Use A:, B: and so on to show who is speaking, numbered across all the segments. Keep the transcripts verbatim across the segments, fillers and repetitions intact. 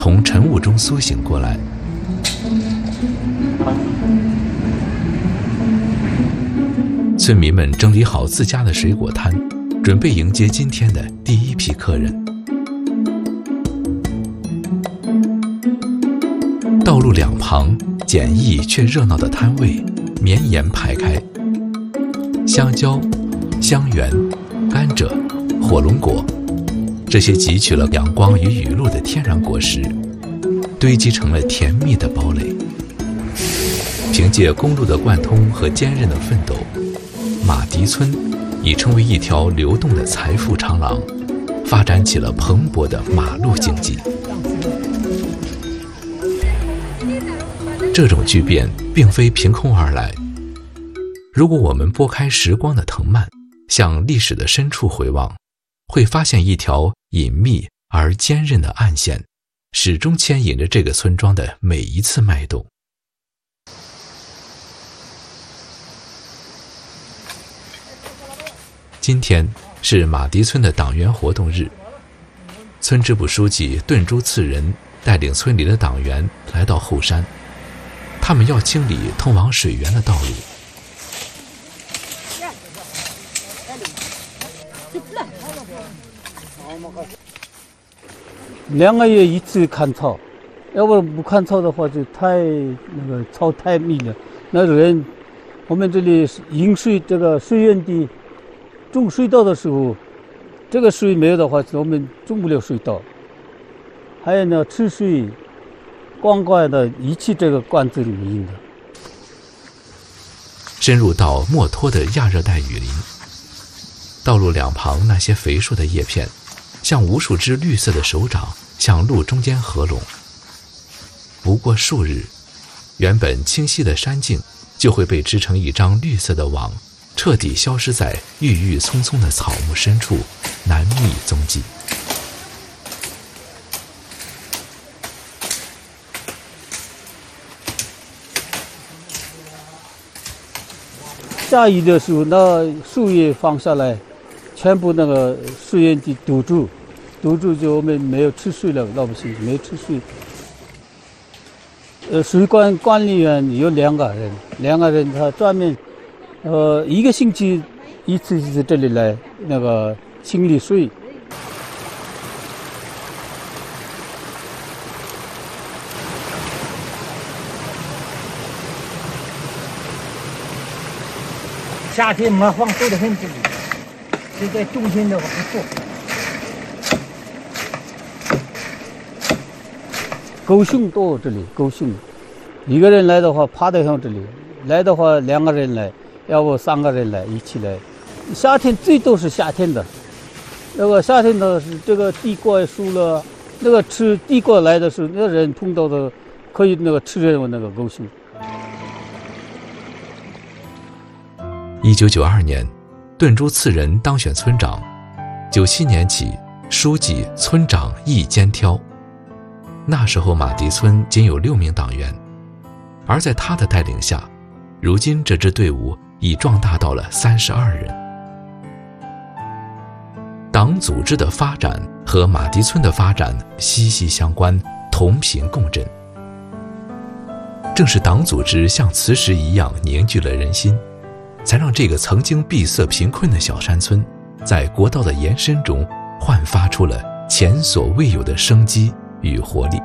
A: 从晨雾中苏醒过来。村民们整理好自家的水果摊，准备迎接今天的第一批客人。道路两旁简易却热闹的摊位绵延排开，香蕉、香橼、甘蔗、火龙果，这些汲取了阳光与雨露的天然果实，堆积成了甜蜜的堡垒。凭借公路的贯通和坚韧的奋斗，马蹄村已成为一条流动的财富长廊，发展起了蓬勃的马路经济。这种巨变并非凭空而来。如果我们拨开时光的藤蔓，向历史的深处回望，会发现一条隐秘而坚韧的暗线，始终牵引着这个村庄的每一次脉动。今天是马蹄村的党员活动日，村支部书记顿珠次仁带领村里的党员来到后山，他们要清理通往水源的道路。
B: 两个月一次看草，要不不看草的话就太那个草太密了。那人我们这里引水这个水源地种水稻的时候，这个水没有的话，我们种不了水稻。还有呢，吃水灌溉的仪器这个罐子里面用的。
A: 深入到墨脱的亚热带雨林，道路两旁那些肥硕的叶片，像无数只绿色的手掌向路中间合拢。不过数日，原本清晰的山径就会被织成一张绿色的网，彻底消失在郁郁葱葱的草木深处，难觅踪迹。
B: 下雨的时候，那树叶放下来，全部那个水源地堵住，堵住就我们没有吃水了，老百姓没有吃水。呃，水管管理员有两个人，两个人他专门，呃，一个星期一次一次这里来那个清理水。
C: 夏天麻烦多得很，这里，就在冬天的话不做。
B: 狗熊多，这里狗熊，一个人来的话爬得上这里，来的话两个人来，要不三个人来一起来。夏天最多是夏天的，那个夏天的是这个地瓜熟了，那个吃地瓜来的时候，那个人碰到的可以那个吃人那个狗熊。
A: 一九九二年，顿珠次仁当选村长。九七年起，书记、村长一肩挑。那时候马蹄村仅有六名党员，而在他的带领下，如今这支队伍已壮大到了三十二人。党组织的发展和马蹄村的发展息息相关，同频共振。正是党组织像磁石一样凝聚了人心，才让这个曾经闭塞贫困的小山村，在国道的延伸中焕发出了前所未有的生机与活力。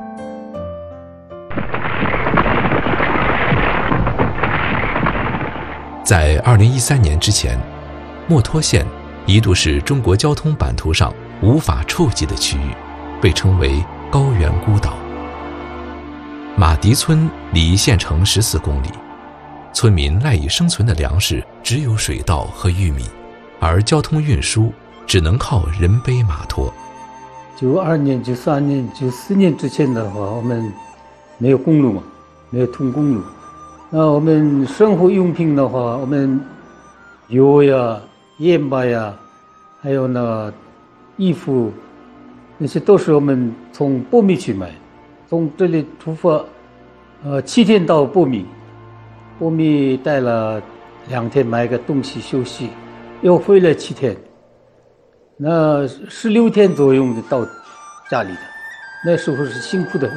A: 在二零一三年之前，墨脱县一度是中国交通版图上无法触及的区域，被称为高原孤岛。马蹄村离县城十四公里，村民赖以生存的粮食只有水稻和玉米，而交通运输只能靠人背马拖。
B: 九二年、九三年、九四年之前的话，我们没有公路嘛，没有通公路。那我们生活用品的话，我们油呀、盐巴呀，还有那衣服，那些都是我们从波米去买。从这里出发，呃，七天到波米。波米待了两天，买个东西休息，又回来七天，那十六天左右就到家里的。 那时候是辛苦的很。